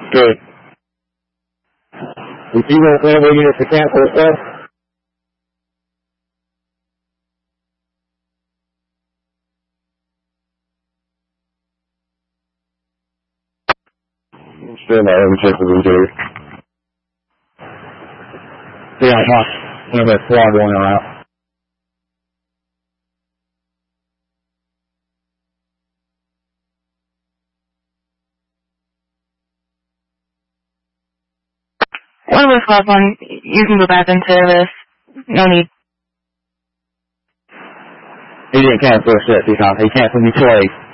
Good. If you want family units to cancel stuff, still not every check we do. Yeah, I want that squad going out. One of us lost one. You can go back into this. No need. He didn't cancel shit because he canceled me twice.